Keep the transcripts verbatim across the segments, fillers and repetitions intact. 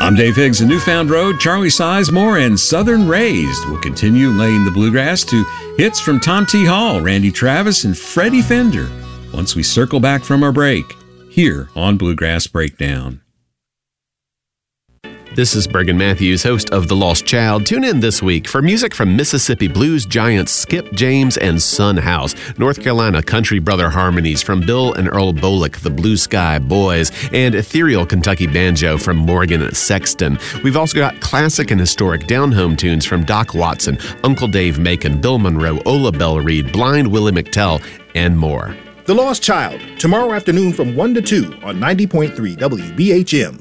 I'm Dave Higgs of Newfound Road. Charlie Sizemore and Southern Raised will continue laying the bluegrass to hits from Tom T. Hall, Randy Travis, and Freddie Fender once we circle back from our break here on Bluegrass Breakdown. This is Bergen Matthews, host of The Lost Child. Tune in this week for music from Mississippi blues giants Skip James and Son House, North Carolina country brother harmonies from Bill and Earl Bolick, the Blue Sky Boys, and ethereal Kentucky banjo from Morgan Sexton. We've also got classic and historic down-home tunes from Doc Watson, Uncle Dave Macon, Bill Monroe, Ola Bell Reed, Blind Willie McTell, and more. The Lost Child, tomorrow afternoon from one to two on ninety point three W B H M.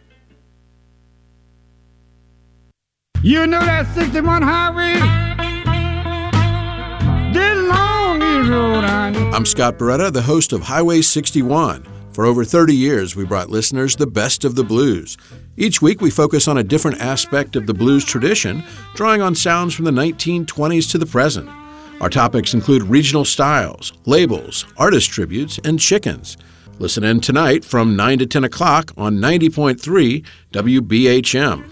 You know that sixty-one highway? This long is road, honey. I'm Scott Beretta, the host of Highway sixty-one. For over thirty years, we brought listeners the best of the blues. Each week, we focus on a different aspect of the blues tradition, drawing on sounds from the nineteen twenties to the present. Our topics include regional styles, labels, artist tributes, and chickens. Listen in tonight from nine to ten o'clock on ninety point three W B H M.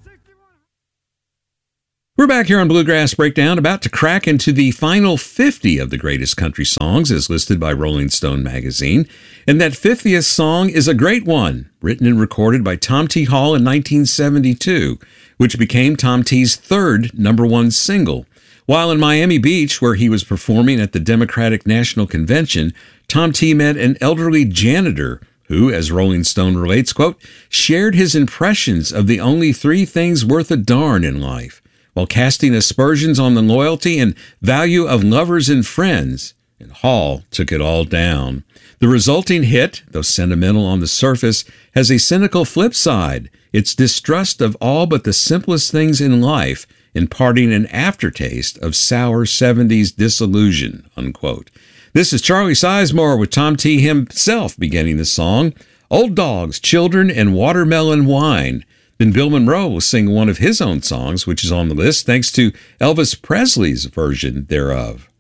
We're back here on Bluegrass Breakdown, about to crack into the final fifty of the greatest country songs as listed by Rolling Stone magazine. And that fiftieth song is a great one, written and recorded by Tom T. Hall in nineteen seventy-two, which became Tom T's third number one single. While in Miami Beach, where he was performing at the Democratic National Convention, Tom T. met an elderly janitor who, as Rolling Stone relates, quote, shared his impressions of the only three things worth a darn in life, while casting aspersions on the loyalty and value of lovers and friends, and Hall took it all down. The resulting hit, though sentimental on the surface, has a cynical flip side, its distrust of all but the simplest things in life, imparting an aftertaste of sour seventies disillusion, unquote. This is Charlie Sizemore with Tom T. himself beginning the song, Old Dogs, Children, and Watermelon Wine. Then Bill Monroe will sing one of his own songs, which is on the list, thanks to Elvis Presley's version thereof.